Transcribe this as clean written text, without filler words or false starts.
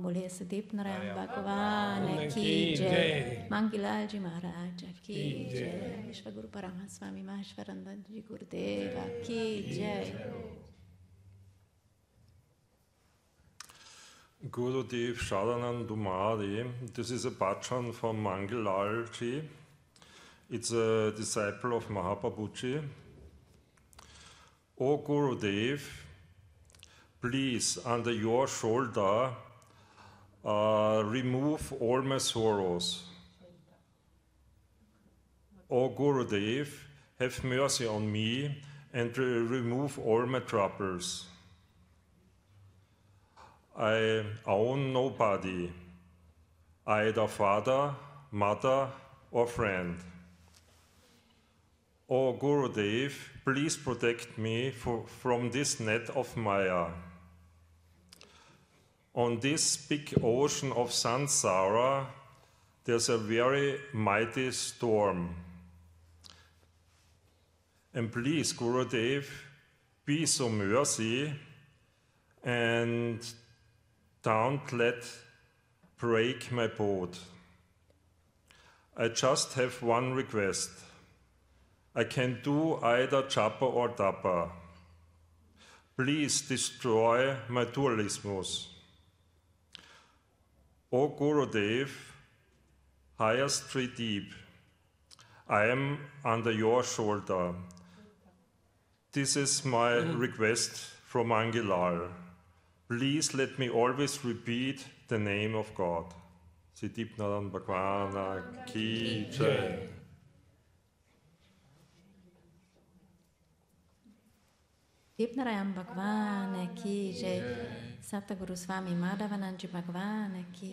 बोले सदीप नारायण भगवान की जय, मंगलाल जी महाराज की जय, विश्व गुरु परम स्वामी महेश्वरानंद जी गुरुदेव की जय। Gurudev Sharanand Mari. This is a bhajan from Mangalal ji. It's a disciple of Mahaprabhuji. O Gurudev, please, under your shoulder, remove all my sorrows. O Gurudev, have mercy on me and remove all my troubles. I own nobody, either father, mother, or friend. O Gurudev, please protect me from this net of Maya. On this big ocean of samsara, there's a very mighty storm. And please, Gurudev, be so mercy and don't let break my boat. I just have one request. I can do either japa or tapa. Please destroy my dualismus. O Gurudev, highest three deep, I am under your shoulder. This is my request from Mangalal. Please let me always repeat the name of God. Sitip Naran Bhagwana Ki Jai. Dipnarayam Bhagwan ki jai, Satguru Swami Madhavanand ji Bhagwan ki